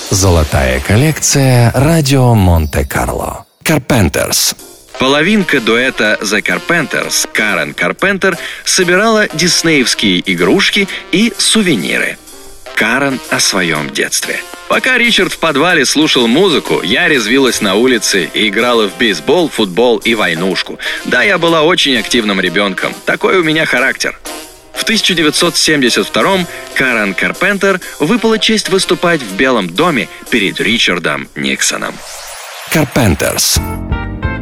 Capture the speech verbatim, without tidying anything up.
Золотая коллекция радио Монте-Карло. Carpenters. Половинка дуэта The Carpenters, Карен Карпентер, собирала диснеевские игрушки и сувениры. Карен о своем детстве. Пока Ричард в подвале слушал музыку, я резвилась на улице и играла в бейсбол, футбол и войнушку. Да, я была очень активным ребенком. Такой у меня характер. В тысяча девятьсот семьдесят втором Карен Карпентер выпала честь выступать в Белом доме перед Ричардом Никсоном. Carpenters.